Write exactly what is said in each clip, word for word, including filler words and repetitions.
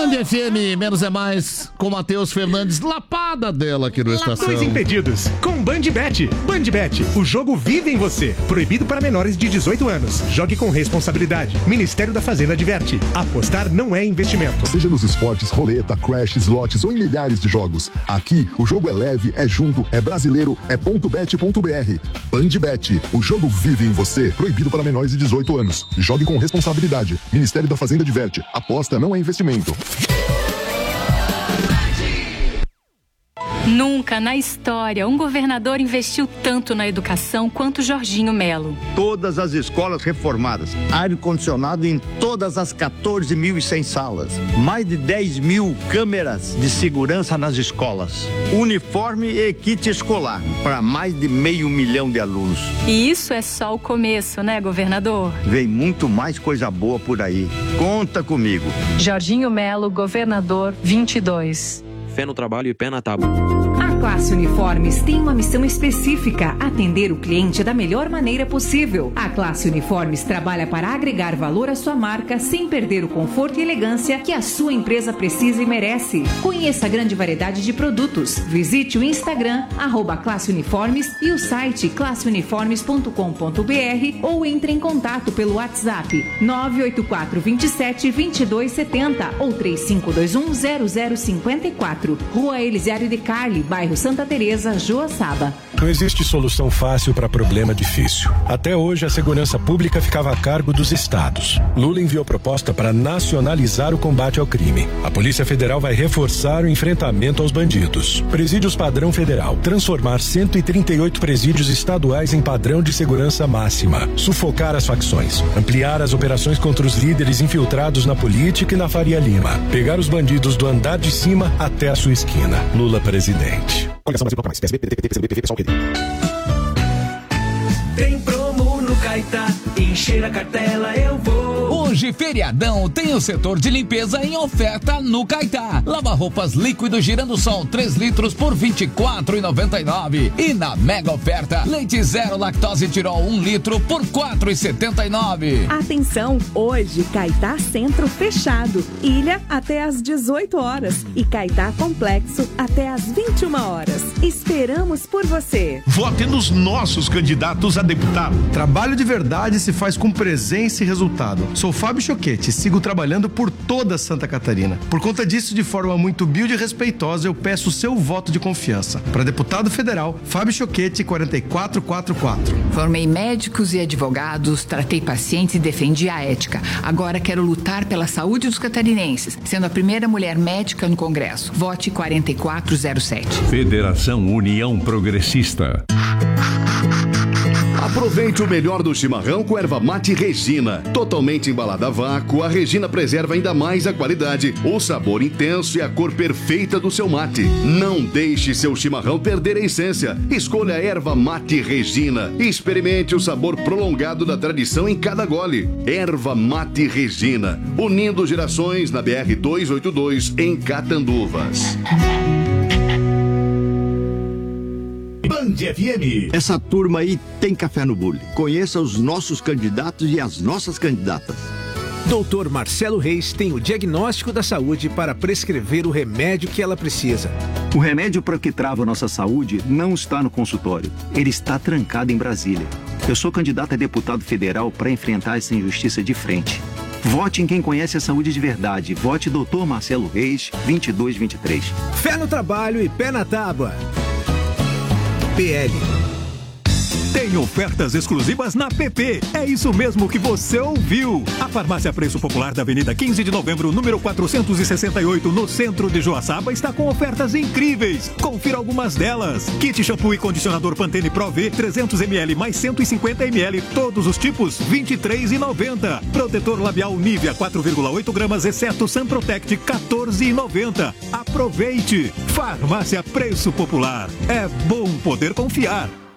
Band F M, menos é mais, com Matheus Fernandes, lapada dela aqui no Estação. Dois impedidos, com BandBet. BandBet, o jogo vive em você. Proibido para menores de dezoito anos. Jogue com responsabilidade. Ministério da Fazenda adverte. Apostar não é investimento. Seja nos esportes, roleta, crash, slots ou em milhares de jogos. Aqui, o jogo é leve, é junto, é brasileiro, é ponto bet ponto b r. BandBet, o jogo vive em você. Proibido para menores de dezoito anos. Jogue com responsabilidade. Ministério da Fazenda adverte. Aposta não é investimento. Nunca na história um governador investiu tanto na educação quanto Jorginho Melo. Todas as escolas reformadas, ar-condicionado em todas as quatorze mil e cem salas, mais de dez mil câmeras de segurança nas escolas, uniforme e kit escolar para mais de meio milhão de alunos. E isso é só o começo, né, governador? Vem muito mais coisa boa por aí. Conta comigo. Jorginho Melo, governador vinte e dois. Fé no trabalho e pé na tábua. A Classe Uniformes tem uma missão específica: atender o cliente da melhor maneira possível. A Classe Uniformes trabalha para agregar valor à sua marca sem perder o conforto e elegância que a sua empresa precisa e merece. Conheça a grande variedade de produtos. Visite o Instagram, arroba Classe Uniformes, e o site classe uniformes ponto com ponto b r ou entre em contato pelo WhatsApp nove oito quatro, dois sete, dois dois sete zero ou três cinco dois um, zero zero cinco quatro. Rua Elisiário de Carli, bairro Santa Teresa, Joaçaba. Não existe solução fácil para problema difícil. Até hoje, a segurança pública ficava a cargo dos estados. Lula enviou proposta para nacionalizar o combate ao crime. A Polícia Federal vai reforçar o enfrentamento aos bandidos. Presídios padrão federal. Transformar cento e trinta e oito presídios estaduais em padrão de segurança máxima. Sufocar as facções. Ampliar as operações contra os líderes infiltrados na política e na Faria Lima. Pegar os bandidos do andar de cima até a sua esquina. Lula presidente. Tem promo no Caetá, encher a cartela eu vou. Hoje, feriadão, tem o setor de limpeza em oferta no Caetá. Lava-roupas líquido girando sol três litros por vinte e quatro reais e noventa e nove centavos. E na mega oferta, leite zero lactose Tirol um litro por quatro reais e setenta e nove centavos. Atenção, hoje Caetá Centro fechado. Ilha até às dezoito horas e Caetá Complexo até às vinte e uma horas. Esperamos por você. Vote nos nossos candidatos a deputado. Trabalho de verdade se faz com presença e resultado. Sou Fábio Choquete e sigo trabalhando por toda Santa Catarina. Por conta disso, de forma muito humilde e respeitosa, eu peço o seu voto de confiança. Para deputado federal, Fábio Choquete, quatro quatro quatro quatro. Formei médicos e advogados, tratei pacientes e defendi a ética. Agora quero lutar pela saúde dos catarinenses, sendo a primeira mulher médica no Congresso. Vote quatro quatro zero sete. Federação União Progressista. Aproveite o melhor do chimarrão com erva mate Regina. Totalmente embalada a vácuo, a Regina preserva ainda mais a qualidade, o sabor intenso e a cor perfeita do seu mate. Não deixe seu chimarrão perder a essência. Escolha a erva mate Regina e experimente o sabor prolongado da tradição em cada gole. Erva mate Regina, unindo gerações na B R duzentos e oitenta e dois em Catanduvas. Band F M. Essa turma aí tem café no bule. Conheça os nossos candidatos e as nossas candidatas. doutor Marcelo Reis tem o diagnóstico da saúde para prescrever o remédio que ela precisa. O remédio para o que trava a nossa saúde não está no consultório. Ele está trancado em Brasília. Eu sou candidato a deputado federal para enfrentar essa injustiça de frente. Vote em quem conhece a saúde de verdade. Vote doutor Marcelo Reis, vinte e dois vinte e três. Fé no trabalho e pé na tábua. P L. Tem ofertas exclusivas na P P. É isso mesmo que você ouviu. A Farmácia Preço Popular da Avenida quinze de Novembro, número quatrocentos e sessenta e oito, no centro de Joaçaba, está com ofertas incríveis. Confira algumas delas. Kit shampoo e condicionador Pantene Pro V, trezentos mililitros mais cento e cinquenta mililitros, todos os tipos, vinte e três reais e noventa centavos. Protetor labial Nivea, quatro vírgula oito gramas, exceto Sun Protect, quatorze reais e noventa centavos. Aproveite. Farmácia Preço Popular. É bom poder confiar.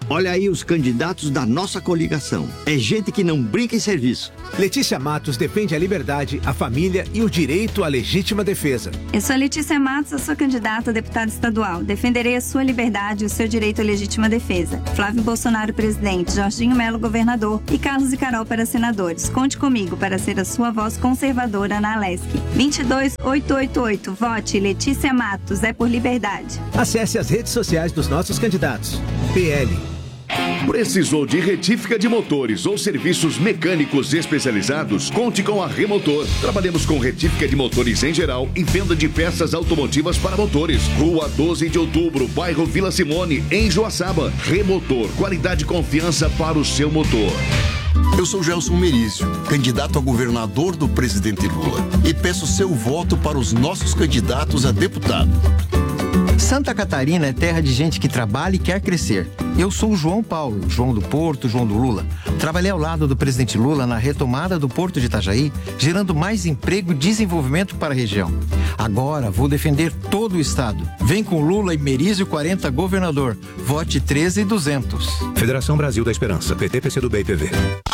Olha aí os candidatos da nossa coligação. É gente que não brinca em serviço. Letícia Matos defende a liberdade, a família e o direito à legítima defesa. Eu sou Letícia Matos, eu sou candidata a deputada estadual. Defenderei a sua liberdade e o seu direito à legítima defesa. Flávio Bolsonaro, presidente. Jorginho Melo, governador. E Carlos e Carol para senadores. Conte comigo para ser a sua voz conservadora na Alesc. vinte e dois mil oitocentos e oitenta e oito. Vote Letícia Matos. É por liberdade. Acesse as redes sociais dos nossos candidatos. P L. Precisou de retífica de motores ou serviços mecânicos especializados? Conte com a Remotor. Trabalhamos com retífica de motores em geral e venda de peças automotivas para motores. Rua doze de outubro, bairro Vila Simone, em Joaçaba. Remotor, qualidade e confiança para o seu motor. Eu sou Gelson Merizio, candidato a governador do presidente Lula, e peço seu voto para os nossos candidatos a deputado. Santa Catarina é terra de gente que trabalha e quer crescer. Eu sou o João Paulo, João do Porto, João do Lula. Trabalhei ao lado do presidente Lula na retomada do Porto de Itajaí, gerando mais emprego e desenvolvimento para a região. Agora vou defender todo o estado. Vem com Lula e Merizio quarenta governador. Vote treze e duzentos. Federação Brasil da Esperança, P T, P C do B e P V.